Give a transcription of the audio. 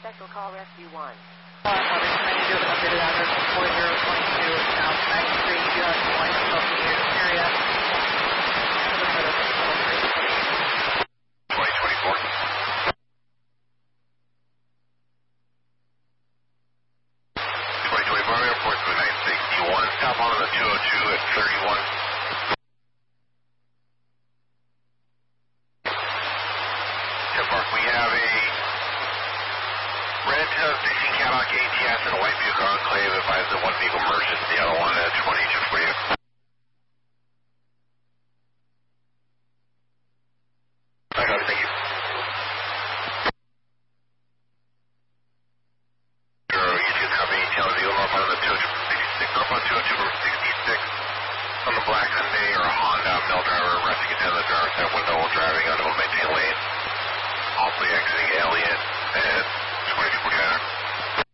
Special call rescue 1. I need to update address 4022 South 9th Street. You have some lights up in the area. 2024. 2024 airport to 961. Stop on the 202 at 31. We have a red 16 Cadillac ATS and a white vehicle Enclave. Advise that one vehicle merged into the other one at 22 for you. I got it, thank you. You copy utility north on the 266, north on 202 from 66 on the black Hyundai or a Honda male driver resting into the driver's side window while driving on the